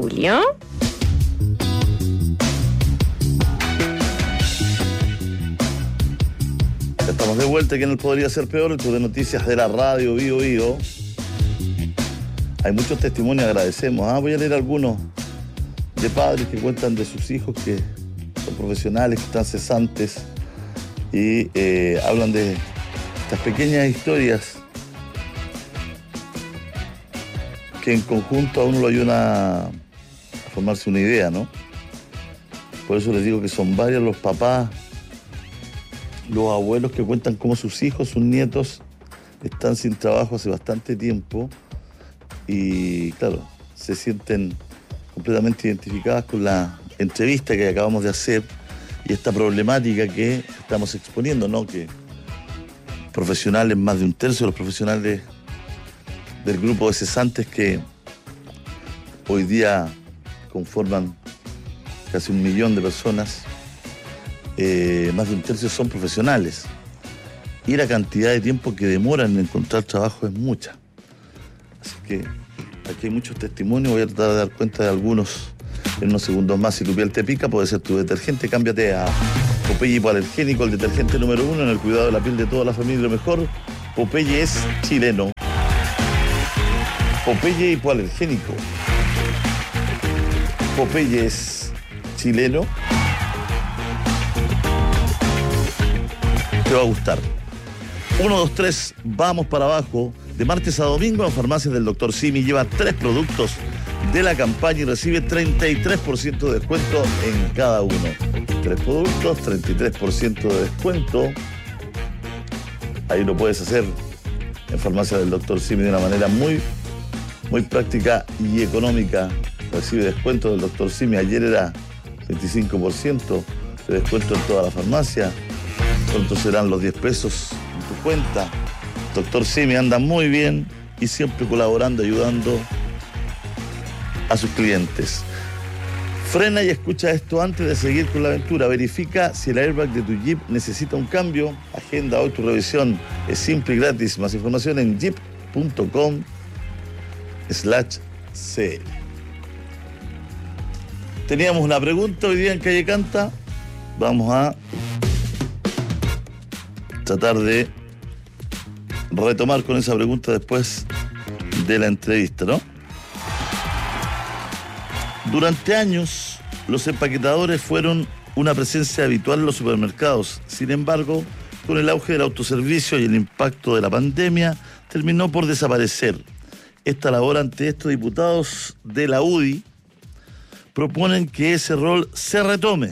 Julio. Ya estamos de vuelta aquí en el Podría Ser Peor, el tour de noticias de la radio Bío Bío. Hay muchos testimonios, agradecemos. Voy a leer algunos de padres que cuentan de sus hijos que son profesionales, que están cesantes y hablan de estas pequeñas historias que en conjunto a uno lo ayudan a formarse una idea, ¿no? Por eso les digo que son varios los papás, los abuelos que cuentan cómo sus hijos, sus nietos están sin trabajo hace bastante tiempo y, claro, se sienten completamente identificadas con la entrevista que acabamos de hacer y esta problemática que estamos exponiendo, ¿no? Que profesionales, más de un tercio de los profesionales del grupo de cesantes que hoy día conforman casi 1 millón de personas, más de un tercio son profesionales. Y la cantidad de tiempo que demoran en encontrar trabajo es mucha. Así que aquí hay muchos testimonios, voy a tratar de dar cuenta de algunos en unos segundos más. Si tu piel te pica, puede ser tu detergente, cámbiate a Popeye Hipoalergénico, el detergente número 1 en el cuidado de la piel de toda la familia. Lo mejor, Popeye es chileno. Popeye Hipoalergénico. Popeye es chileno. Te va a gustar. 1, 2, 3, vamos para abajo. De martes a domingo en Farmacias del Dr. Simi lleva 3 productos de la campaña y recibe 33% de descuento en cada uno. 3 productos, 33% de descuento. Ahí lo puedes hacer en Farmacias del Dr. Simi de una manera muy práctica y económica. Recibe descuento del Dr. Simi. Ayer era 25% de descuento en toda la farmacia. Pronto serán los 10 pesos en tu cuenta. Dr. Simi anda muy bien y siempre colaborando, ayudando a sus clientes. Frena y escucha esto antes de seguir con la aventura. Verifica si el airbag de tu Jeep necesita un cambio. Agenda hoy tu revisión. Es simple y gratis. Más información en jeep.com/cl. Teníamos una pregunta hoy día en Calle Canta. Vamos a tratar de retomar con esa pregunta después de la entrevista, ¿no? Durante años, los empaquetadores fueron una presencia habitual en los supermercados. Sin embargo, con el auge del autoservicio y el impacto de la pandemia, terminó por desaparecer. Esta labor, ante esto, diputados de la UDI proponen que ese rol se retome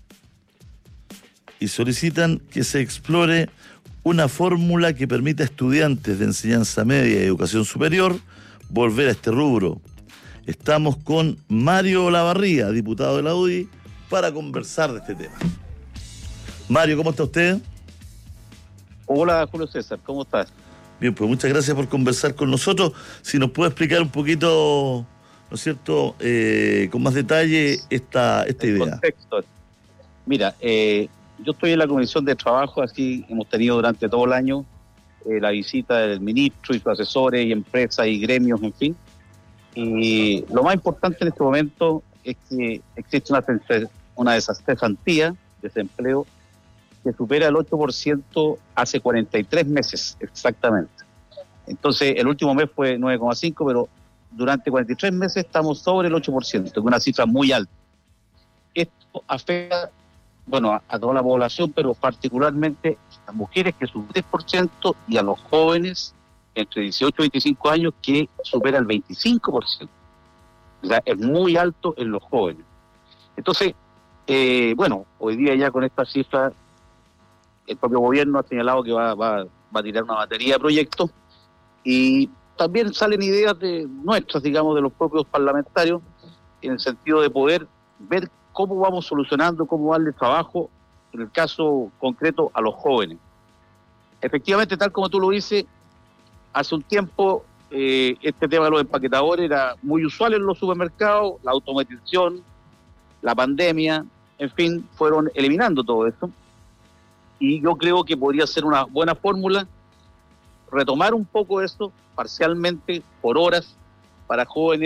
y solicitan que se explore una fórmula que permita a estudiantes de enseñanza media y educación superior volver a este rubro. Estamos con Mario Olavarría, diputado de la UDI, para conversar de este tema. Mario, ¿cómo está usted? Hola, Julio César, ¿cómo estás? Bien, pues muchas gracias por conversar con nosotros. Si nos puede explicar un poquito, ¿no es cierto?, con más detalle esta idea. Contexto. Mira, yo estoy en la Comisión de Trabajo, así hemos tenido durante todo el año la visita del ministro y sus asesores y empresas y gremios, en fin. Y lo más importante en este momento es que existe una cesantía, desempleo, que supera el 8% hace 43 meses exactamente. Entonces, el último mes fue 9,5, pero durante 43 meses estamos sobre el 8%, que es una cifra muy alta. Esto afecta, bueno, a toda la población, pero particularmente a las mujeres, que es un 10%, y a los jóvenes entre 18 y 25 años, que supera el 25%. O sea, es muy alto en los jóvenes. Entonces, bueno, hoy día ya con esta cifra, el propio gobierno ha señalado que va a tirar una batería de proyectos, y también salen ideas nuestras, digamos, de los propios parlamentarios, en el sentido de poder ver cómo vamos solucionando, cómo darle trabajo, en el caso concreto, a los jóvenes. Efectivamente, tal como tú lo dices, hace un tiempo este tema de los empaquetadores era muy usual en los supermercados, la automatización, la pandemia, en fin, fueron eliminando todo esto. Y yo creo que podría ser una buena fórmula retomar un poco esto parcialmente, por horas, para jóvenes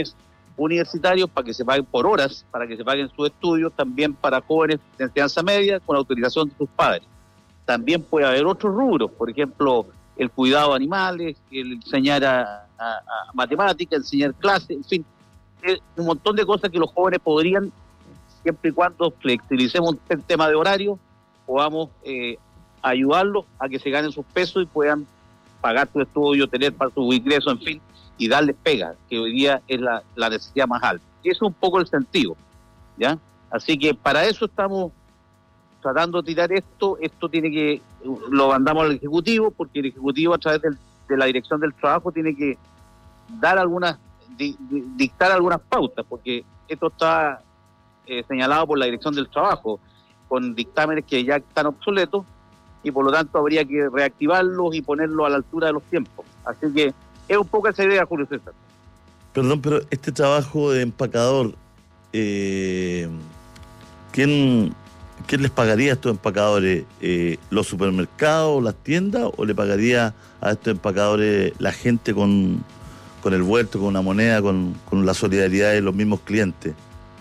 universitarios para que se paguen por horas, para que se paguen sus estudios, también para jóvenes de enseñanza media con autorización de sus padres. También puede haber otros rubros, por ejemplo, el cuidado de animales, el enseñar a matemáticas, enseñar clases, en fin, un montón de cosas que los jóvenes podrían, siempre y cuando flexibilicemos el tema de horario, podamos ayudarlos a que se ganen sus pesos y puedan pagar su estudio, tener para su ingreso, en fin, y darles pega, que hoy día es la necesidad más alta. Y eso es un poco el sentido, ¿ya? Así que para eso estamos tratando de tirar esto lo mandamos al Ejecutivo, porque el Ejecutivo a través de la Dirección del Trabajo tiene que dar dictar algunas pautas, porque esto está señalado por la Dirección del Trabajo, con dictámenes que ya están obsoletos, y por lo tanto habría que reactivarlos y ponerlos a la altura de los tiempos. Así que es un poco esa idea, Julio César. Perdón, pero este trabajo de empacador, ¿quién les pagaría a estos empacadores? ¿Los supermercados, las tiendas, o le pagaría a estos empacadores la gente con el vuelto, con una moneda, con la solidaridad de los mismos clientes?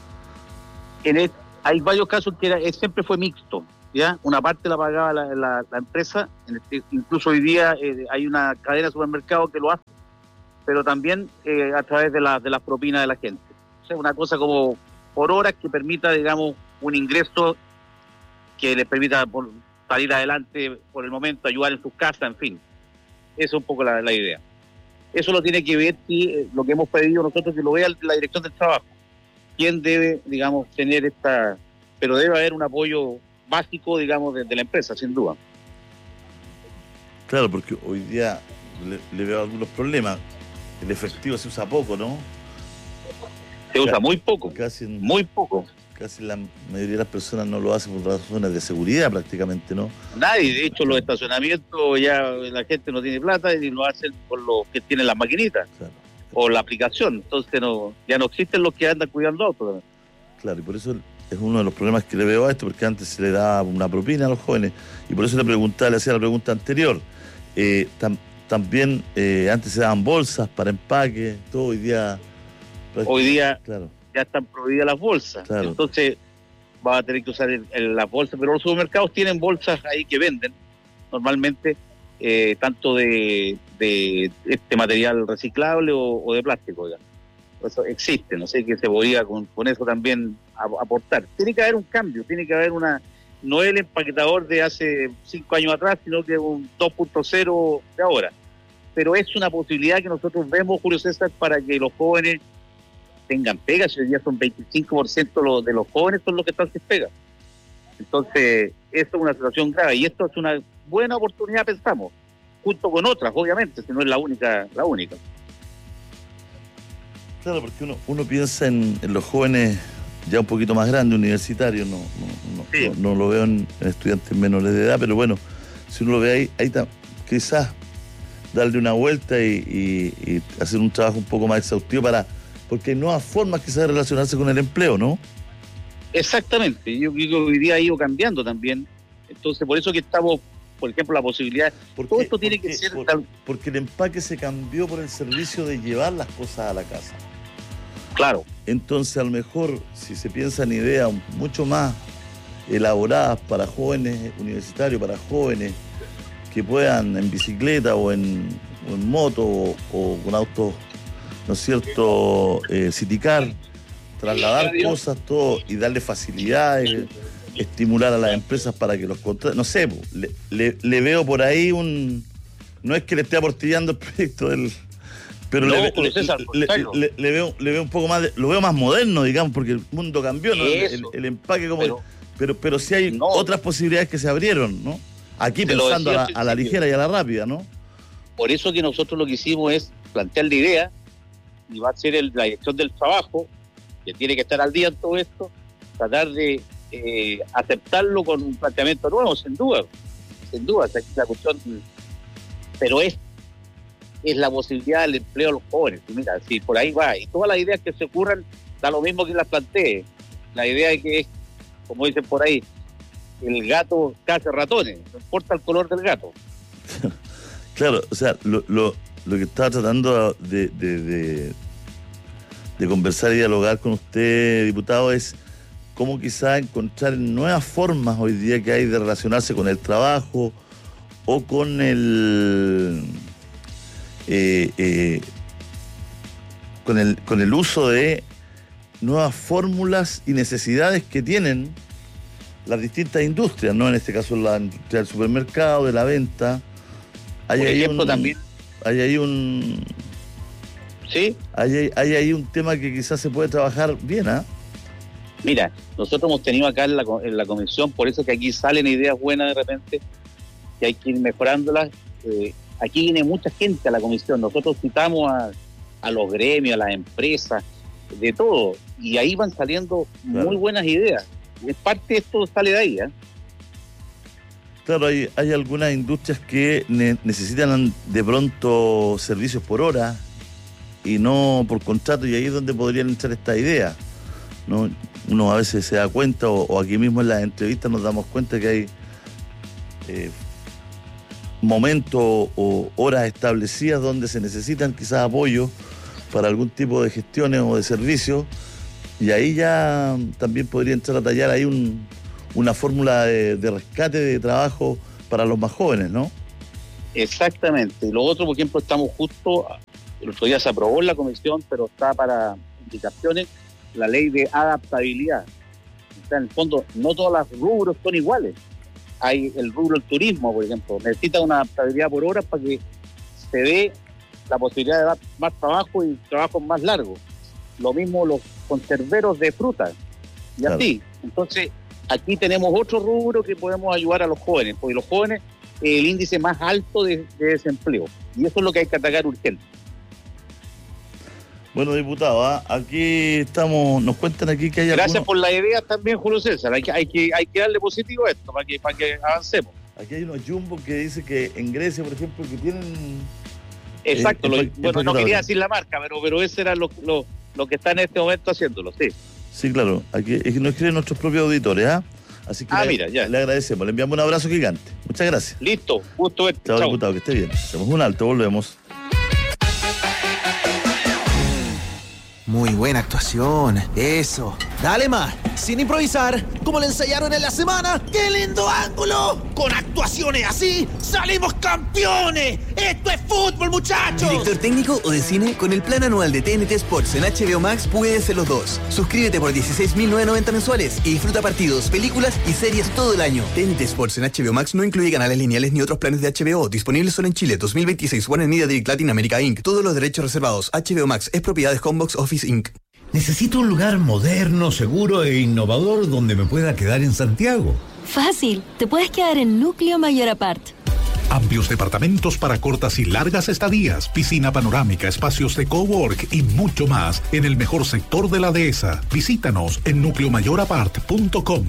Hay varios casos que siempre fue mixto, ¿ya? Una parte la pagaba la empresa, incluso hoy día hay una cadena de supermercados que lo hace, pero también a través de las propinas de la gente. O sea, una cosa como por horas que permita, digamos, un ingreso que les permita salir adelante por el momento, ayudar en sus casas, en fin. Esa es un poco la idea. Eso lo tiene que ver lo que hemos pedido nosotros, que lo vea la Dirección del Trabajo. ¿Quién debe, digamos, tener pero debe haber un apoyo básico, digamos, de la empresa, sin duda. Claro, porque hoy día le veo algunos problemas. El efectivo se usa poco, ¿no? Se usa muy poco, muy poco. Casi la mayoría de las personas no lo hacen por razones de seguridad prácticamente, ¿no? Nadie, de hecho, los estacionamientos ya la gente no tiene plata y lo hacen por los que tienen las maquinitas, claro, o la aplicación. Entonces ya no existen los que andan cuidando autos. Claro, y por eso es uno de los problemas que le veo a esto, porque antes se le daba una propina a los jóvenes, y por eso le hacía la pregunta anterior. También antes se daban bolsas para empaque, todo hoy día... Claro, ya están prohibidas las bolsas, claro. Entonces va a tener que usar las bolsas, pero los supermercados tienen bolsas ahí que venden normalmente, tanto de este material reciclable o de plástico, digamos. Eso existe, no sé, que se podría con eso también aportar. Tiene que haber un cambio, tiene que haber no el empaquetador de hace 5 años atrás, sino que un 2.0 de ahora. Pero es una posibilidad que nosotros vemos, Julio César, para que los jóvenes tengan pega. Si hoy día son 25% de los jóvenes son los que están sin pega. Entonces, esto es una situación grave, y esto es una buena oportunidad, pensamos, junto con otras, obviamente, si no es la única. Claro, porque uno piensa en los jóvenes ya un poquito más grandes, universitarios, no lo veo en estudiantes menores de edad, pero bueno, si uno lo ve ahí está, quizás darle una vuelta y hacer un trabajo un poco más exhaustivo porque hay nuevas formas quizás de relacionarse con el empleo, ¿no? Exactamente, yo creo que hoy día ha ido cambiando también, entonces por eso que estamos, por ejemplo, la posibilidad, todo esto tiene que ser... Porque el empaque se cambió por el servicio de llevar las cosas a la casa. Claro. Entonces, a lo mejor, si se piensa en ideas mucho más elaboradas para jóvenes universitarios, para jóvenes que puedan en bicicleta o en moto o con autos, ¿no es cierto?, Citicar, trasladar cosas, todo, y darle facilidades, estimular a las empresas para que los contraten. No sé, le veo por ahí no es que le esté aportillando el proyecto pero no, le veo un poco más, lo veo más moderno, digamos, porque el mundo cambió, ¿no? El empaque pero sí hay otras posibilidades que se abrieron, ¿no? Aquí pensando a la ligera y a la rápida, ¿no? Por eso que nosotros lo que hicimos es plantear la idea, y va a ser la Dirección del Trabajo, que tiene que estar al día en todo esto, tratar de aceptarlo con un planteamiento nuevo, sin duda, o sea, la cuestión, pero es la posibilidad del empleo de los jóvenes. Y mira, si por ahí va, y todas las ideas que se ocurran, da lo mismo que las plantee. La idea es que es, como dicen por ahí, el gato caza ratones, no importa el color del gato. Claro, o sea, lo que estaba tratando de conversar y dialogar con usted, diputado, es cómo quizá encontrar nuevas formas hoy día que hay de relacionarse con el trabajo o con con el uso de nuevas fórmulas y necesidades que tienen las distintas industrias, ¿no? En este caso la industria del supermercado, de la venta. Hay ahí un tema que quizás se puede trabajar bien, ¿ah? Mira, nosotros hemos tenido acá en la comisión, por eso que aquí salen ideas buenas de repente, que hay que ir mejorándolas. Aquí viene mucha gente a la comisión, nosotros citamos a los gremios, a las empresas, de todo, y ahí van saliendo muy buenas ideas. Y parte de esto sale de ahí, ¿eh? Claro, hay algunas industrias que necesitan de pronto servicios por hora y no por contrato, y ahí es donde podrían entrar esta idea, ¿no? Uno a veces se da cuenta, o aquí mismo en las entrevistas nos damos cuenta que hay momentos o horas establecidas donde se necesitan quizás apoyo para algún tipo de gestiones o de servicios, y ahí ya también podría entrar a tallar ahí una fórmula de rescate de trabajo para los más jóvenes, ¿no? Exactamente. Y lo otro, por ejemplo, estamos justo, el otro día se aprobó en la comisión, pero está para indicaciones, la ley de adaptabilidad. O sea, en el fondo, no todos los rubros son iguales. Hay el rubro del turismo, por ejemplo, necesita una adaptabilidad por horas para que se dé la posibilidad de dar más trabajo y trabajos más largos. Lo mismo los conserveros de frutas, y claro, así. Entonces, aquí tenemos otro rubro que podemos ayudar a los jóvenes, porque los jóvenes es el índice más alto de desempleo, y eso es lo que hay que atacar urgente. Bueno, diputado, aquí estamos, nos cuentan aquí que hay Gracias por la idea también, Julio César. Hay que darle positivo a esto para que avancemos. Aquí hay unos jumbo que dice que en Grecia, por ejemplo, que tienen... Exacto, bueno, no quería decir la marca, pero ese era lo que está en este momento haciéndolo, sí. Sí, claro, aquí nos escriben nuestros propios auditores, ¿ah? Así que le agradecemos, le enviamos un abrazo gigante. Muchas gracias. Listo, gusto verte. Chao, diputado, que esté bien. Hacemos un alto, volvemos. Muy buena actuación, eso. Dale más, sin improvisar, como le ensayaron en la semana. ¡Qué lindo ángulo! Con actuaciones así, ¡salimos campeones! ¡Esto es fútbol, muchachos! ¿Director técnico o de cine? Con el plan anual de TNT Sports en HBO Max puedes ser los dos. Suscríbete por $16,990 mensuales y disfruta partidos, películas y series todo el año. TNT Sports en HBO Max no incluye canales lineales ni otros planes de HBO. Disponibles solo en Chile, 2026. Warner Media Direct Latin America Inc. Todos los derechos reservados. HBO Max es propiedad de Homebox Office Inc. Necesito un lugar moderno, seguro e innovador donde me pueda quedar en Santiago. Fácil, te puedes quedar en Núcleo Mayor Apart. Amplios departamentos para cortas y largas estadías, piscina panorámica, espacios de cowork y mucho más en el mejor sector de la dehesa. Visítanos en nucleomayorapart.com.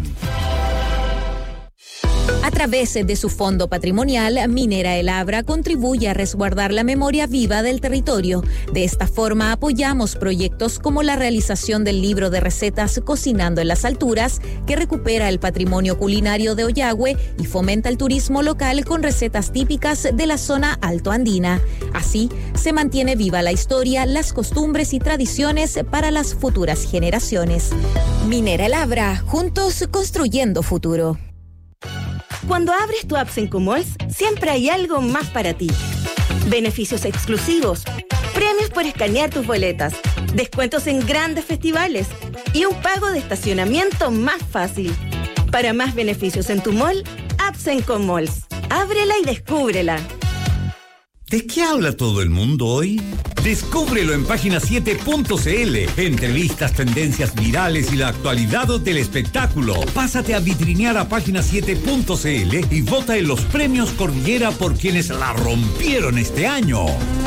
A través de su fondo patrimonial, Minera El Abra contribuye a resguardar la memoria viva del territorio. De esta forma apoyamos proyectos como la realización del libro de recetas Cocinando en las Alturas, que recupera el patrimonio culinario de Ollagüe y fomenta el turismo local con recetas típicas de la zona altoandina. Así, se mantiene viva la historia, las costumbres y tradiciones para las futuras generaciones. Minera El Abra, juntos construyendo futuro. Cuando abres tu app Sencomalls, siempre hay algo más para ti. Beneficios exclusivos, premios por escanear tus boletas, descuentos en grandes festivales y un pago de estacionamiento más fácil. Para más beneficios en tu mall, app Sencomalls. Ábrela y descúbrela. ¿De qué habla todo el mundo hoy? Descúbrelo en página7.cl. Entrevistas, tendencias virales y la actualidad del espectáculo. Pásate a vitrinear a página7.cl y vota en los premios Cordillera por quienes la rompieron este año.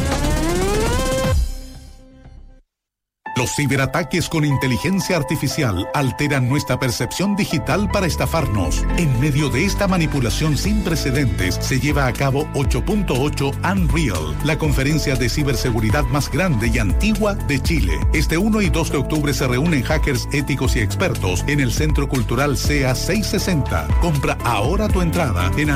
Los ciberataques con inteligencia artificial alteran nuestra percepción digital para estafarnos. En medio de esta manipulación sin precedentes, se lleva a cabo 8.8 Unreal, la conferencia de ciberseguridad más grande y antigua de Chile. Este 1 y 2 de octubre se reúnen hackers éticos y expertos en el Centro Cultural CEA 660. Compra ahora tu entrada en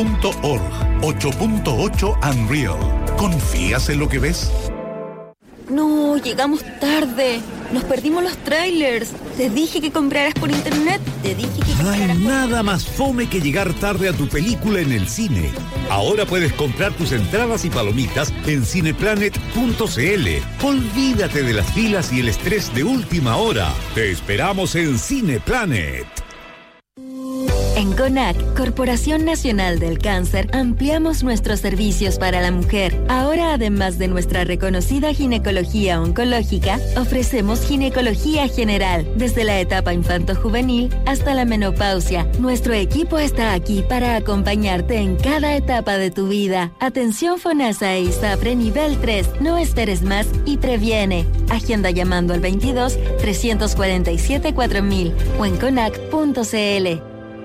unreal.8.8.org. 8.8 Unreal. ¿Confías en lo que ves? No, llegamos tarde. Nos perdimos los trailers. Te dije que compraras por internet. No hay nada más fome que llegar tarde a tu película en el cine. Ahora puedes comprar tus entradas y palomitas en cineplanet.cl. Olvídate de las filas y el estrés de última hora. Te esperamos en Cineplanet. En CONAC, Corporación Nacional del Cáncer, ampliamos nuestros servicios para la mujer. Ahora, además de nuestra reconocida ginecología oncológica, ofrecemos ginecología general, desde la etapa infanto-juvenil hasta la menopausia. Nuestro equipo está aquí para acompañarte en cada etapa de tu vida. Atención FONASA e ISAPRE nivel 3. No esperes más y previene. Agenda llamando al 22 347 4000 o en conac.cl.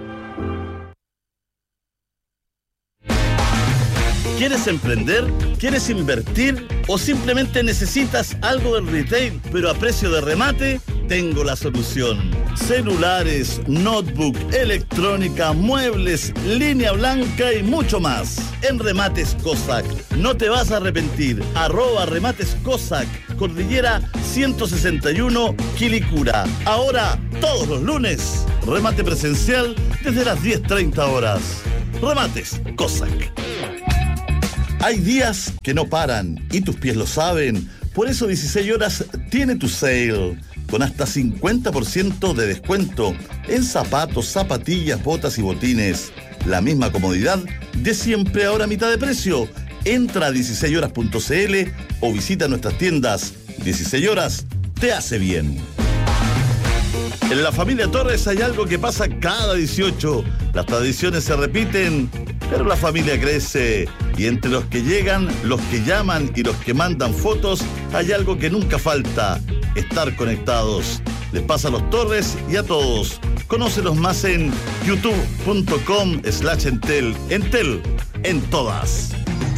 ¿Quieres emprender? ¿Quieres invertir? ¿O simplemente necesitas algo del retail, pero a precio de remate? Tengo la solución. Celulares, notebook, electrónica, muebles, línea blanca y mucho más. En Remates Cossack. No te vas a arrepentir. @Remates Cossack. Cordillera 161, Quilicura. Ahora, todos los lunes, remate presencial desde las 10:30 horas. Remates Cossack. Hay días que no paran y tus pies lo saben. Por eso 16 horas tiene tu sale, con hasta 50% de descuento en zapatos, zapatillas, botas y botines. La misma comodidad de siempre, ahora a mitad de precio. Entra a 16horas.cl o visita nuestras tiendas. 16 horas te hace bien. En la familia Torres hay algo que pasa cada 18. Las tradiciones se repiten, pero la familia crece. Y entre los que llegan, los que llaman y los que mandan fotos, hay algo que nunca falta: estar conectados. Les pasa a los Torres y a todos. Conócelos más en youtube.com/Entel. Entel, en todas.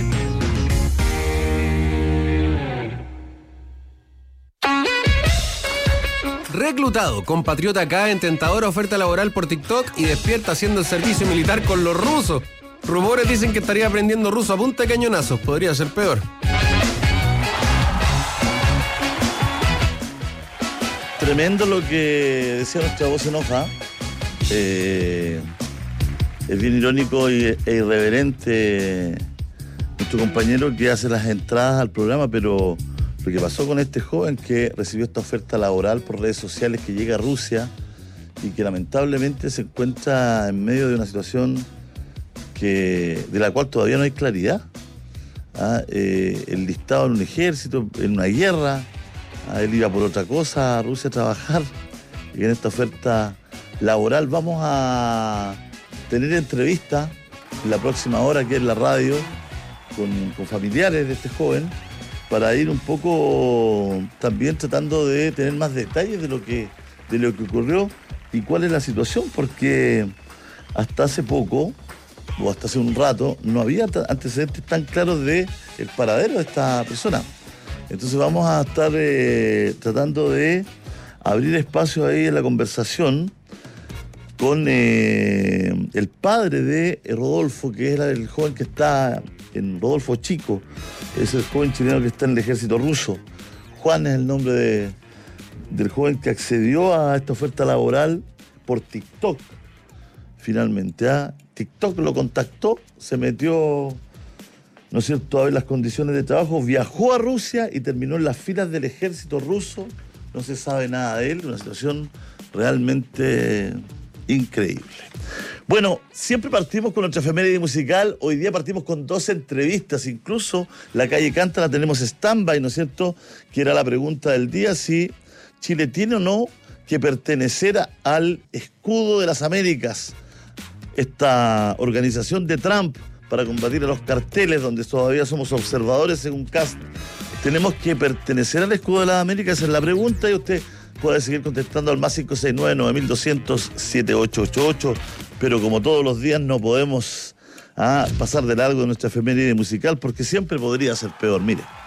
Reclutado, compatriota acá en tentadora oferta laboral por TikTok y despierta haciendo el servicio militar con los rusos. Rumores dicen que estaría aprendiendo ruso a punta de cañonazos. Podría ser peor. Tremendo lo que decía nuestra voz en hoja. Es bien irónico e irreverente nuestro compañero que hace las entradas al programa, pero lo que pasó con este joven que recibió esta oferta laboral por redes sociales, que llega a Rusia y que lamentablemente se encuentra en medio de una situación de la cual todavía no hay claridad. El listado en un ejército, en una guerra. Él iba por otra cosa a Rusia a trabajar, y en esta oferta laboral vamos a tener entrevista en la próxima hora aquí en la radio con familiares de este joven, para ir un poco también tratando de tener más detalles de lo que ocurrió y cuál es la situación, porque hasta hace poco, o hasta hace un rato, no había antecedentes tan claros de el paradero de esta persona. Entonces vamos a estar tratando de abrir espacio ahí en la conversación con el padre de Rodolfo, que era el joven que está en Rodolfo Chico, es el joven chileno que está en el ejército ruso. Juan es el nombre del joven que accedió a esta oferta laboral por TikTok, finalmente. TikTok lo contactó, se metió, ¿no es cierto?, a ver las condiciones de trabajo, viajó a Rusia y terminó en las filas del ejército ruso. No se sabe nada de él, una situación realmente increíble. Bueno, siempre partimos con nuestra efeméride musical. Hoy día partimos con 2 entrevistas, incluso La Calle Canta la tenemos stand-by, ¿no es cierto?, que era la pregunta del día, si Chile tiene o no que pertenecer al escudo de las Américas, esta organización de Trump para combatir a los carteles, donde todavía somos observadores según Cast. ¿Tenemos que pertenecer al escudo de las Américas? Esa es la pregunta, y usted puede seguir contestando al más 569-9200-7888, pero como todos los días no podemos pasar de largo de nuestra efeméride musical, porque siempre podría ser peor. Mire.